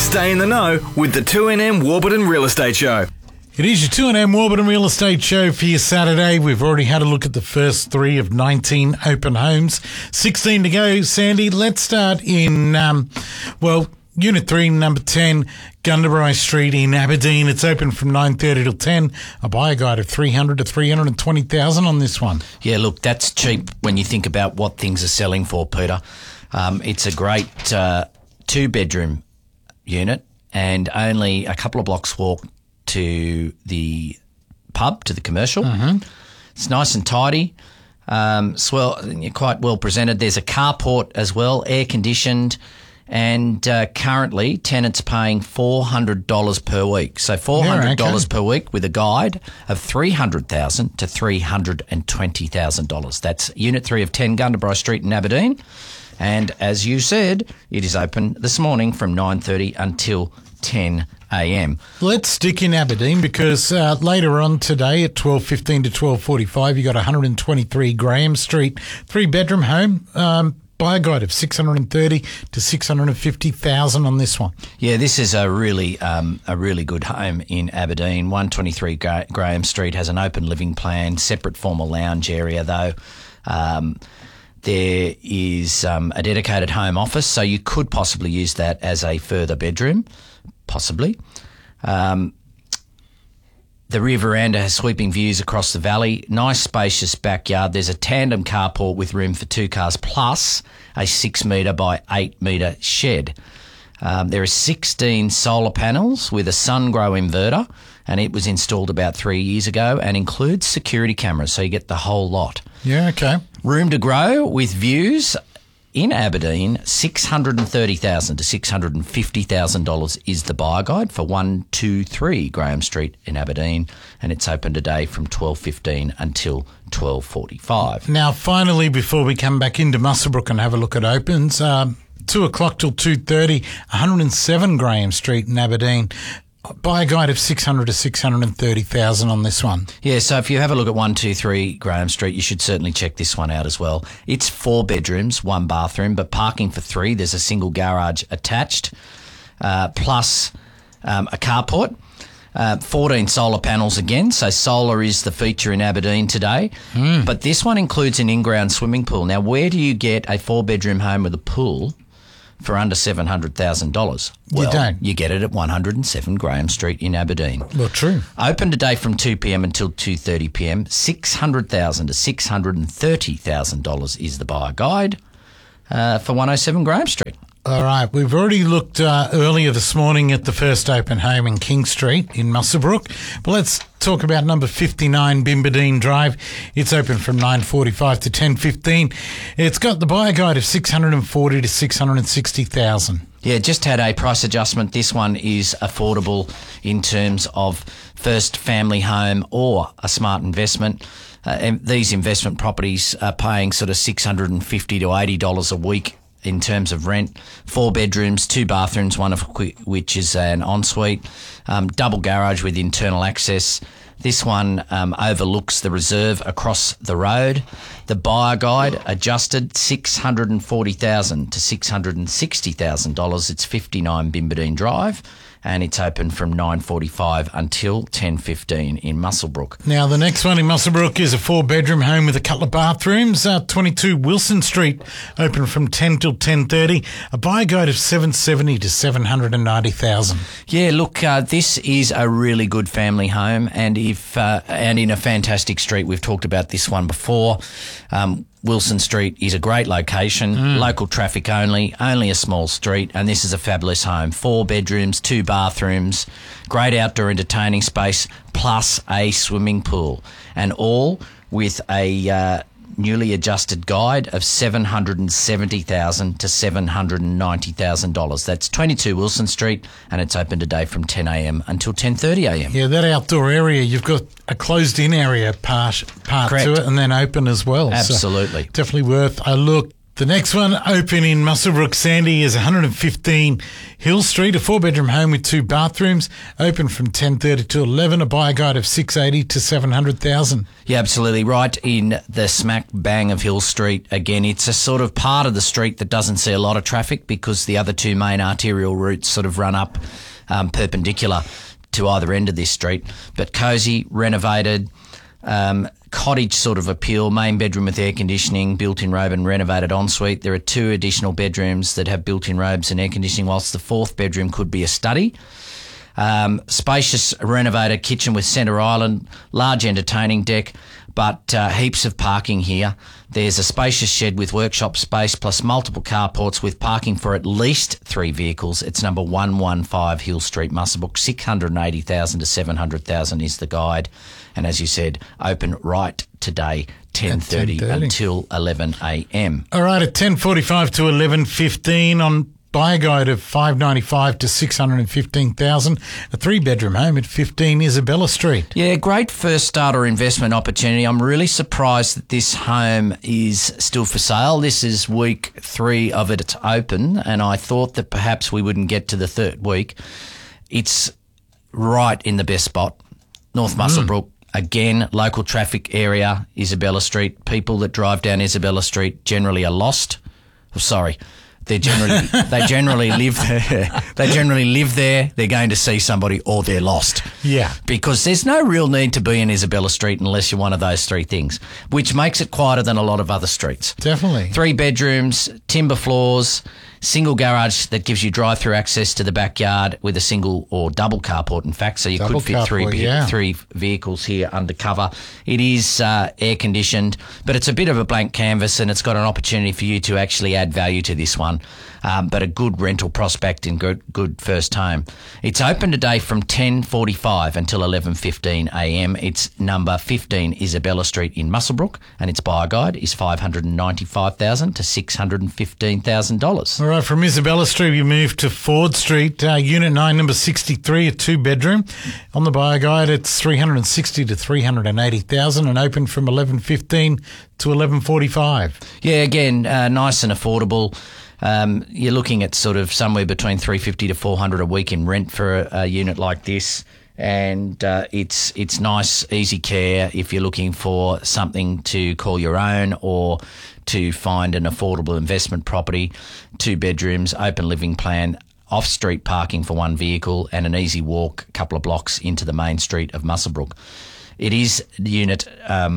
Stay in the know with the 2NM Warburton Real Estate Show. It is your 2NM Warburton Real Estate Show for your Saturday. We've already had a look at the first 3 of 19 open homes. 16 to go, Sandy. Let's start in, Unit 3, number 10, Gundabai Street in Aberdeen. It's open from 9:30 till 10. A buyer guide of 300 to 320,000 on this one. Yeah, look, that's cheap when you think about what things are selling for, Peter. It's a great 2-bedroom unit and only a couple of blocks walk to the pub, to the commercial. Mm-hmm. It's nice and tidy, quite well presented. There's a carport as well, air-conditioned, and currently tenants paying $400 per week. So $400 per week with a guide of $300,000 to $320,000. That's Unit 3 of 10 Gundabai Street in Aberdeen. And as you said, it is open this morning from 9:30 until 10 a.m. Let's stick in Aberdeen because later on today at 12:15 to 12:45, you got 123 Graham Street, 3-bedroom home. Buyer guide of 630 to 650,000 on this one. Yeah, this is a really good home in Aberdeen. 123 Graham Street has an open living plan, separate formal lounge area though. There is a dedicated home office, so you could possibly use that as a further bedroom, possibly. The rear veranda has sweeping views across the valley. Nice spacious backyard. There's a tandem carport with room for 2 cars plus a 6 metre by 8 metre shed. There are 16 solar panels with a SunGrow inverter, and it was installed about 3 years ago and includes security cameras, so you get the whole lot. Yeah, okay. Room to grow with views in Aberdeen, $630,000 to $650,000 is the buyer guide for 123 Graham Street in Aberdeen, and it's open today from 12:15 until 12:45. Now, finally, before we come back into Muswellbrook and have a look at opens, 2 o'clock till 2:30, 107 Graham Street in Aberdeen. Buy a guide of 600 to 630,000 on this one. Yeah, so if you have a look at 123 Graham Street, you should certainly check this one out as well. It's 4 bedrooms, 1 bathroom, but parking for 3. There's a single garage attached, plus a carport. 14 solar panels again, so solar is the feature in Aberdeen today. But this one includes an in-ground swimming pool. Now, where do you get a 4-bedroom home with a pool for under $700,000? Well, you don't. You get it at 107 Graham Street in Aberdeen. Well, true. Open today from 2 p.m. until 2:30 p.m. $600,000 to $630,000 is the buyer guide for 107 Graham Street. All right, we've already looked earlier this morning at the first open home in King Street in Muswellbrook. But let's talk about number 59 Bimbadeen Drive. It's open from 9:45 to 10:15. It's got the buyer guide of 640 to 660,000. Yeah, just had a price adjustment. This one is affordable in terms of first family home or a smart investment. And these investment properties are paying sort of $650 to $80 a week in terms of rent. 4 bedrooms, 2 bathrooms, one of which is an ensuite, double garage with internal access. This one overlooks the reserve across the road. The buyer guide adjusted $640,000 to $660,000. It's 59 Bimbadeen Drive, and it's open from 9:45 until 10:15 in Muswellbrook. Now, the next one in Muswellbrook is a 4-bedroom home with a couple of bathrooms. 22 Wilson Street, open from 10 till 10:30. A buyer guide of $770,000 to $790,000. Yeah, look, this is a really good family home, and and in a fantastic street. We've talked about this one before. Wilson Street is a great location, local traffic only a small street, and this is a fabulous home. 4 bedrooms, 2 bathrooms, great outdoor entertaining space, plus a swimming pool, and all with a newly adjusted guide of $770,000 to $790,000. That's 22 Wilson Street, and it's open today from 10 a.m. until 10:30 a.m. Yeah, that outdoor area, you've got a closed-in area part to it, and then open as well. Absolutely. So definitely worth a look. The next one, open in Muswellbrook, Sandy, is 115 Hill Street, a 4-bedroom home with 2 bathrooms, open from 10:30 to 11, a buyer guide of 680 to 700,000. Yeah, absolutely right in the smack bang of Hill Street. Again, it's a sort of part of the street that doesn't see a lot of traffic because the other 2 main arterial routes sort of run up perpendicular to either end of this street. But cosy, renovated, cottage sort of appeal, main bedroom with air conditioning, built-in robe and renovated ensuite. There are 2 additional bedrooms that have built-in robes and air conditioning, whilst the 4th bedroom could be a study. Spacious renovated kitchen with centre island, large entertaining deck, but heaps of parking here. There's a spacious shed with workshop space plus multiple carports with parking for at least 3 vehicles. It's number 115 Hill Street, Muswellbrook. 680,000 to 700,000 is the guide. And as you said, open right today, 10:30 until 11 a.m. All right, at 10:45 to 11:15 on buyer guide of 595 to 615,000, a 3-bedroom home at 15 Isabella Street. Yeah, great first starter investment opportunity. I'm really surprised that this home is still for sale. This is week 3 of it. It's open, and I thought that perhaps we wouldn't get to the 3rd week. It's right in the best spot, North Muswellbrook. Again, local traffic area, Isabella Street. People that drive down Isabella Street generally are lost. Oh, sorry. They generally live there. They generally live there. They're going to see somebody or they're lost. Yeah. Because there's no real need to be in Isabella Street unless you're one of those 3 things, which makes it quieter than a lot of other streets. Definitely. 3 bedrooms, timber floors, single garage that gives you drive-through access to the backyard with a single or double carport, in fact, so you Double could fit carport, 3 vehicles here undercover. It is air-conditioned, but it's a bit of a blank canvas and it's got an opportunity for you to actually add value to this one, but a good rental prospect and good first home. It's open today from 10:45 until 11:15 a.m. It's number 15 Isabella Street in Muswellbrook, and its buyer guide is $595,000 to $615,000. All right, from Isabella Street, we move to Ford Street, Unit 9, number 63, a 2-bedroom. On the buyer guide, it's $360,000 to $380,000 and open from 11:15 to 11:45. Yeah, again, nice and affordable. You're looking at sort of somewhere between $350 to $400 a week in rent for a unit like this. And it's nice, easy care if you're looking for something to call your own or to find an affordable investment property. 2 bedrooms, open living plan, off-street parking for 1 vehicle, and an easy walk a couple of blocks into the main street of Muswellbrook. It is unit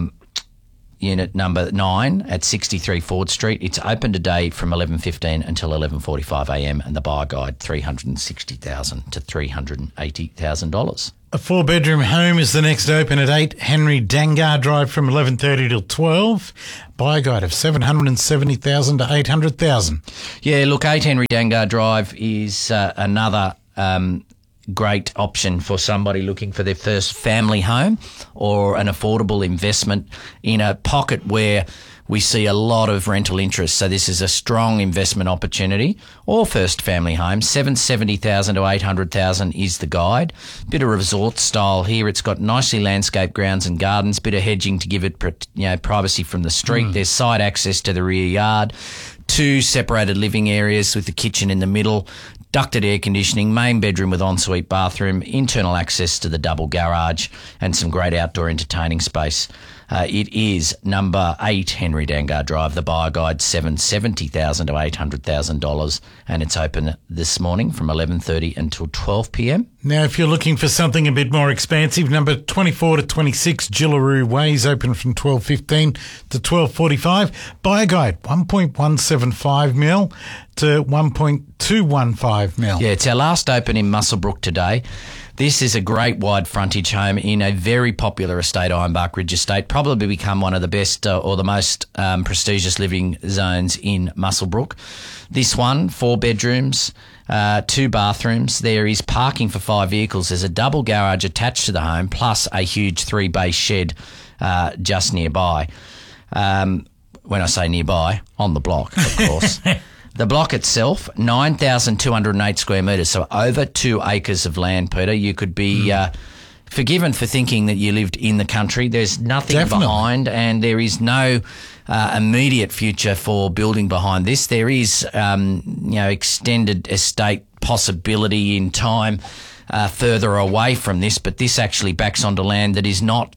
number 9 at 63 Ford Street. It's open today from 11:15 until 11:45 a.m. and the buyer guide $360,000 to $380,000. A 4-bedroom home is the next open at 8 Henry Dangar Drive from 11:30 till 12. Buyer guide of $770,000 to $800,000. Yeah, look, 8 Henry Dangar Drive is another great option for somebody looking for their first family home or an affordable investment in a pocket where we see a lot of rental interest. So this is a strong investment opportunity or first family home. $770,000 to $800,000 is the guide. Bit of resort style here. It's got nicely landscaped grounds and gardens, bit of hedging to give it privacy from the street. There's side access to the rear yard. 2 separated living areas with the kitchen in the middle. Ducted air conditioning, main bedroom with ensuite bathroom, internal access to the double garage, and some great outdoor entertaining space. It is number 8 Henry Dangar Drive. The buyer guide $770,000 to $800,000, and it's open this morning from 11:30 until 12 p.m. Now, if you're looking for something a bit more expansive, number 24 to 26 Gillaroo Way is open from 12:15 to 12:45. Buyer guide $1.175 mil to $1.215 mil. Yeah, it's our last open in Muswellbrook today. This is a great wide frontage home in a very popular estate, Ironbark Ridge Estate, probably become one of the best or the most prestigious living zones in Muswellbrook. This one, 4 bedrooms, 2 bathrooms. There is parking for 5 vehicles. There's a double garage attached to the home, plus a huge 3-bay shed just nearby. When I say nearby, on the block, of course. The block itself, 9,208 square metres, so over 2 acres of land, Peter. You could be forgiven for thinking that you lived in the country. There's nothing Definitely. behind, and there is no immediate future for building behind this. There is, extended estate possibility in time further away from this, but this actually backs onto land that is not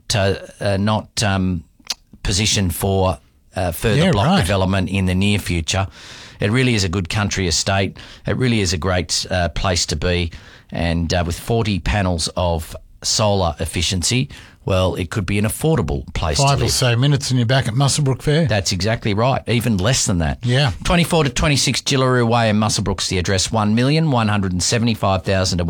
positioned for further block development in the near future. It really is a good country estate. It really is a great place to be, and with 40 panels of solar efficiency, well, it could be an affordable place to live. 5 or so minutes and you're back at Muswellbrook Fair. That's exactly right. Even less than that. Yeah. 24 to 26 Gillaroo Way in Muswellbrook's the address. $1,175,000 to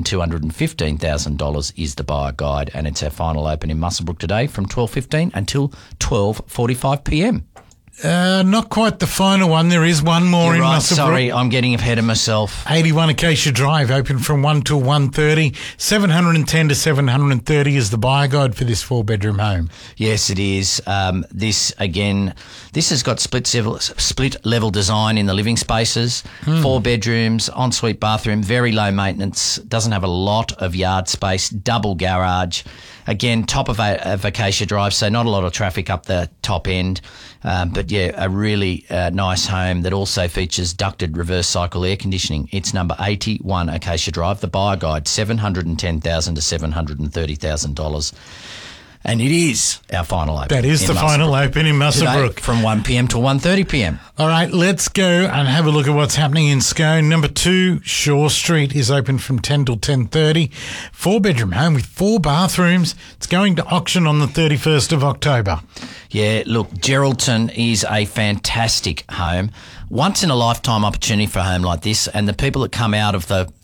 $1,215,000 is the buyer guide, and it's our final open in Muswellbrook today from 12:15 until 12:45 p.m. Not quite the final one. There is one more You're in right, Muswellbrook. sorry, I'm getting ahead of myself. 81 Acacia Drive, open from 1 till 1:30. 710 to 730 is the buyer guide for this 4-bedroom home. Yes, it is. This has got split level design in the living spaces, 4 bedrooms, ensuite bathroom, very low maintenance, doesn't have a lot of yard space, double garage. Again, top of Acacia Drive, so not a lot of traffic up the top end. But yeah, a really nice home that also features ducted reverse cycle air conditioning. It's number 81 Acacia Drive, the buyer guide, $710,000 to $730,000. And it is our final open. That is the final open in Muswellbrook. From 1 p.m. to 1:30 p.m. All right, let's go and have a look at what's happening in Scone. Number 2, Shaw Street is open from 10 till 10:30. 4-bedroom home with 4 bathrooms. It's going to auction on the 31st of October. Yeah, look, Geraldton is a fantastic home. Once in a lifetime opportunity for a home like this, and the people that come out of the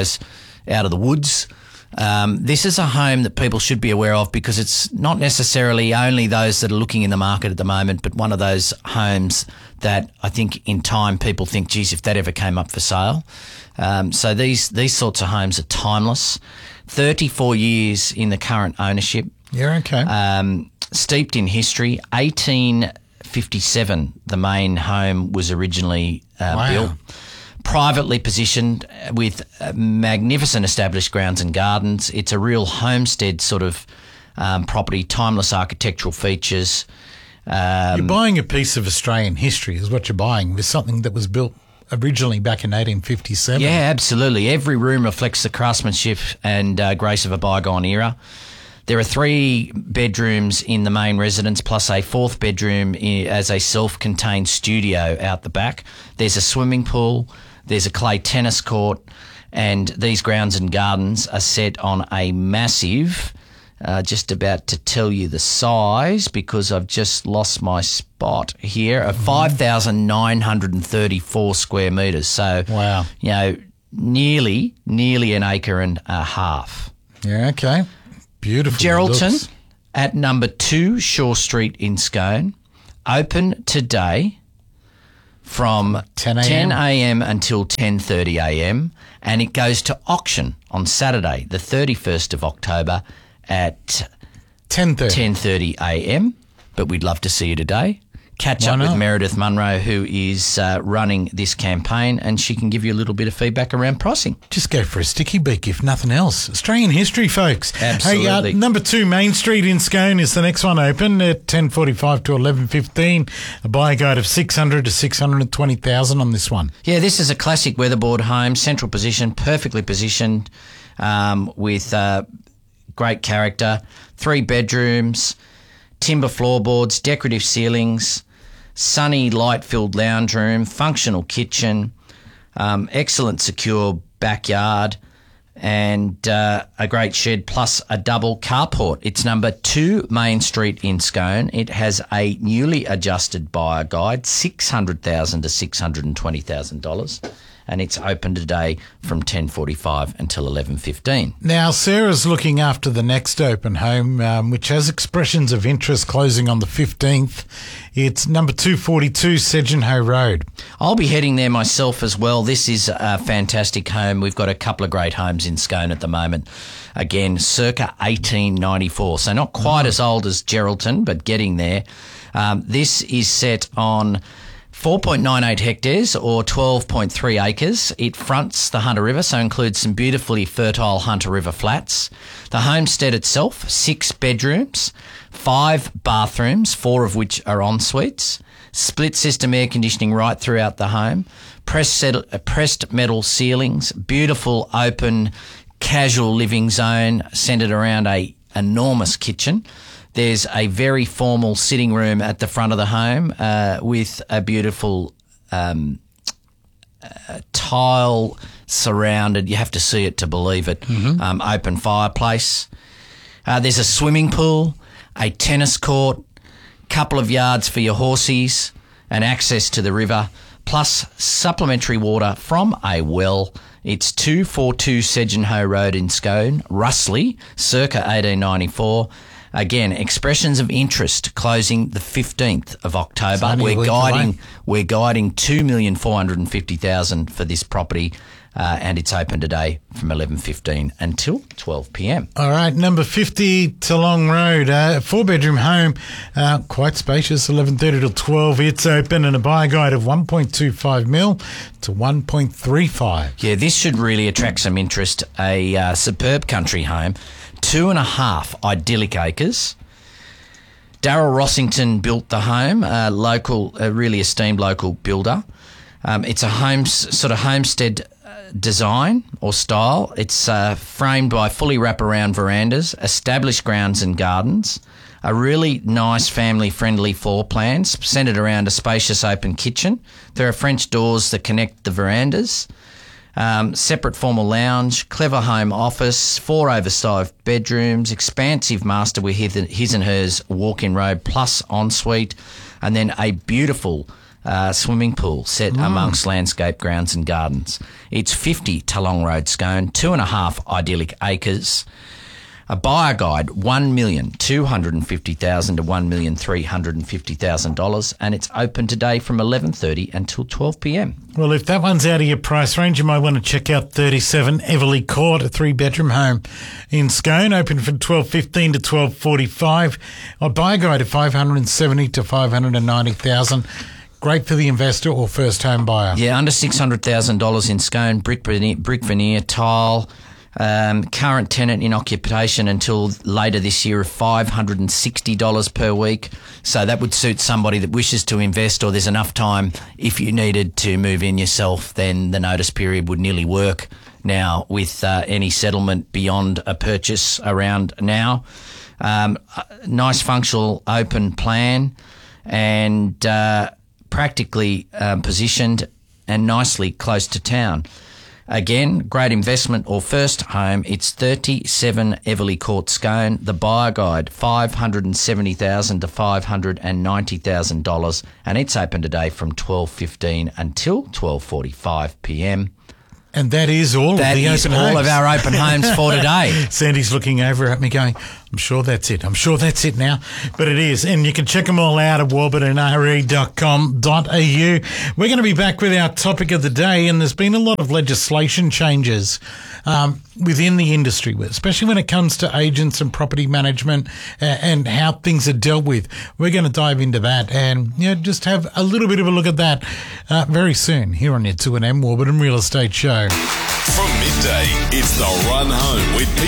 woods. This is a home that people should be aware of, because it's not necessarily only those that are looking in the market at the moment, but one of those homes that I think in time people think, geez, if that ever came up for sale. So these sorts of homes are timeless. 34 years in the current ownership. Yeah, okay. Steeped in history. 1857, the main home was originally built. Privately positioned with magnificent established grounds and gardens. It's a real homestead sort of property, timeless architectural features. You're buying a piece of Australian history is what you're buying. With something that was built originally back in 1857. Yeah, absolutely. Every room reflects the craftsmanship and grace of a bygone era. There are 3 bedrooms in the main residence, plus a 4th bedroom as a self-contained studio out the back. There's a swimming pool. There's a clay tennis court, and these grounds and gardens are set on a massive, just about to tell you the size because I've just lost my spot here, of 5,934 square metres. So, wow. Nearly an acre and a half. Yeah, okay. Beautiful. Geraldton at number 2 Shaw Street in Scone, open today from 10 a.m. until 10:30 a.m. and it goes to auction on Saturday, the 31st of October at 10:30 a.m. But we'd love to see you today. Catch up with Meredith Munro, who is running this campaign, and she can give you a little bit of feedback around pricing. Just go for a sticky beak, if nothing else. Australian history, folks. Absolutely. Hey, number 2 Main Street in Scone is the next one open at 10:45 to 11:15. A buyer guide of $600,000 to $620,000 on this one. Yeah, this is a classic weatherboard home, central position, perfectly positioned, with great character. 3 bedrooms, timber floorboards, decorative ceilings, sunny light-filled lounge room, functional kitchen, excellent secure backyard, and a great shed plus a double carport. It's number 2 Main Street in Scone. It has a newly adjusted buyer guide, $600,000 to $620,000. And it's open today from 10:45 until 11:15. Now, Sarah's looking after the next open home, which has expressions of interest, closing on the 15th. It's number 242 Sedgenhoe Road. I'll be heading there myself as well. This is a fantastic home. We've got a couple of great homes in Scone at the moment. Again, circa 1894, so not quite as old as Geraldton, but getting there. This is set on 4.98 hectares or 12.3 acres. It fronts the Hunter River, so includes some beautifully fertile Hunter River flats. The homestead itself, 6 bedrooms, 5 bathrooms, 4 of which are en suites, split system air conditioning right throughout the home, pressed metal ceilings, beautiful open casual living zone centred around a enormous kitchen. There's a very formal sitting room at the front of the home with a beautiful tile surrounded, you have to see it to believe it, open fireplace. There's a swimming pool, a tennis court, couple of yards for your horsies and access to the river, plus supplementary water from a well. It's 242 Sedgenhoe Road in Scone, Russley, circa 1894. Again, expressions of interest closing the 15th of October. We're guiding $2,450,000 for this property, and it's open today from 11:15 until 12 p.m. All right, number 50 Toolong Road, 4-bedroom home, quite spacious, 11:30 till 12. It's open and a buy guide of 1.25 mil to 1.35. Yeah, this should really attract some interest. A superb country home, 2.5 idyllic acres. Darryl Rossington built the home, a really esteemed local builder. It's a homestead design or style. It's framed by fully wraparound verandas, established grounds and gardens, a really nice family-friendly floor plan centred around a spacious open kitchen. There are French doors that connect the verandas. Separate formal lounge, clever home office, 4 oversized bedrooms, expansive master with his and hers walk-in robe plus ensuite, and then a beautiful swimming pool set amongst landscape grounds and gardens. It's 50 Toolong Road, Scone, 2.5 idyllic acres. A buyer guide, $1,250,000 to $1,350,000, and it's open today from 11:30 until 12 p.m. Well, if that one's out of your price range, you might want to check out 37 Everleigh Court, a 3-bedroom home in Scone, open from 12:15 to 12:45. A buyer guide of $570,000 to $590,000. Great for the investor or first home buyer. Yeah, under $600,000 in Scone, brick veneer, tile. Current tenant in occupation until later this year of $560 per week. So that would suit somebody that wishes to invest, or there's enough time if you needed to move in yourself, then the notice period would nearly work now with any settlement beyond a purchase around now. Nice functional open plan and practically positioned and nicely close to town. Again, great investment or first home. It's 37 Everleigh Court, Scone. The buyer guide, $570,000 to $590,000, and it's open today from 12:15 until 12:45 p.m. And that is all of the open homes. All of our open homes for today. Sandy's looking over at me going, I'm sure that's it. I'm sure that's it now. But it is. And you can check them all out at warburtonre.com.au. We're going to be back with our topic of the day. And there's been a lot of legislation changes within the industry, especially when it comes to agents and property management and how things are dealt with. We're going to dive into that and just have a little bit of a look at that very soon here on your 2NM Warburton Real Estate Show. From midday, it's The Run Home with Pete